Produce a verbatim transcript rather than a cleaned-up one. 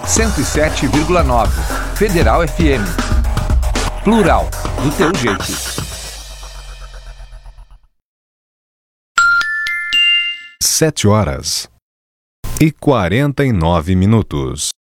cento e sete vírgula nove. Federal F M. Plural, do teu jeito. Sete horas e quarenta e nove minutos.